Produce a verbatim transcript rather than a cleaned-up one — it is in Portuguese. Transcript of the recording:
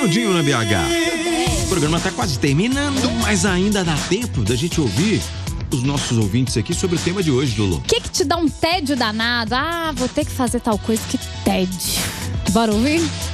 Ronaldinho na B H. O programa tá quase terminando, mas ainda dá tempo da gente ouvir os nossos ouvintes aqui sobre o tema de hoje, Lulu. O que que te dá um tédio danado? Ah, vou ter que fazer tal coisa, que tédio. Bora ouvir?